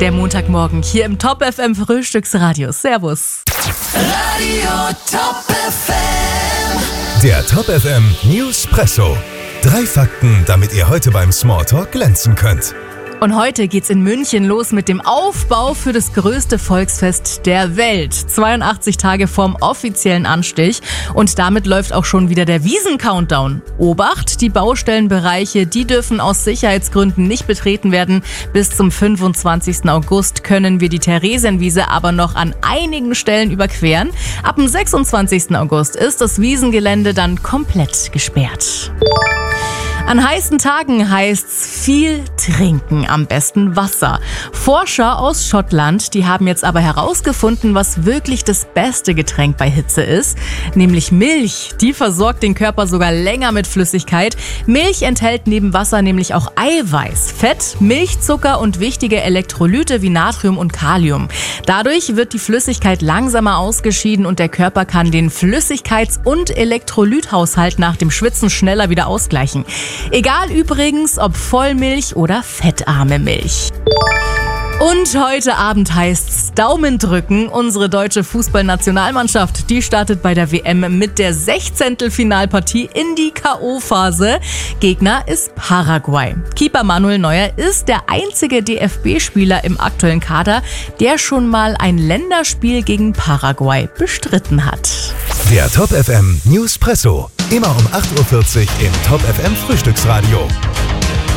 Der Montagmorgen hier im Top FM Frühstücksradio. Servus. Radio Top FM. Der Top FM Newspresso. 3 Fakten, damit ihr heute beim Smalltalk glänzen könnt. Und heute geht's in München los mit dem Aufbau für das größte Volksfest der Welt. 82 Tage vorm offiziellen Anstich. Und damit läuft auch schon wieder der Wiesen-Countdown. Obacht, die Baustellenbereiche, die dürfen aus Sicherheitsgründen nicht betreten werden. Bis zum 25. August können wir die Theresienwiese aber noch an einigen Stellen überqueren. Ab dem 26. August ist das Wiesengelände dann komplett gesperrt. An heißen Tagen heißt's viel trinken, am besten Wasser. Forscher aus Schottland, die haben jetzt aber herausgefunden, was wirklich das beste Getränk bei Hitze ist, nämlich Milch. Die versorgt den Körper sogar länger mit Flüssigkeit. Milch enthält neben Wasser nämlich auch Eiweiß, Fett, Milchzucker und wichtige Elektrolyte wie Natrium und Kalium. Dadurch wird die Flüssigkeit langsamer ausgeschieden und der Körper kann den Flüssigkeits- und Elektrolythaushalt nach dem Schwitzen schneller wieder ausgleichen. Egal übrigens, ob Vollmilch oder fettarme Milch. Und heute Abend heißt's Daumen drücken. Unsere deutsche Fußballnationalmannschaft, die startet bei der WM mit der 16. Finalpartie in die K.O.-Phase. Gegner ist Paraguay. Keeper Manuel Neuer ist der einzige DFB-Spieler im aktuellen Kader, der schon mal ein Länderspiel gegen Paraguay bestritten hat. Der Top FM Newspresso. Immer um 8.40 Uhr im Top FM Frühstücksradio.